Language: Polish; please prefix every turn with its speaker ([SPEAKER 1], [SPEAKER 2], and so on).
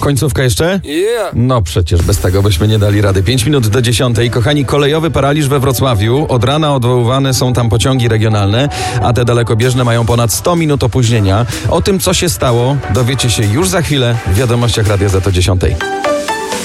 [SPEAKER 1] Końcówka jeszcze?
[SPEAKER 2] Yeah.
[SPEAKER 1] No przecież bez tego byśmy nie dali rady. 5 minut do 10. Kochani, kolejowy paraliż we Wrocławiu. Od rana odwoływane są tam pociągi regionalne, a te dalekobieżne mają ponad 100 minut opóźnienia. O tym, co się stało, dowiecie się już za chwilę w wiadomościach Radia Z o 10.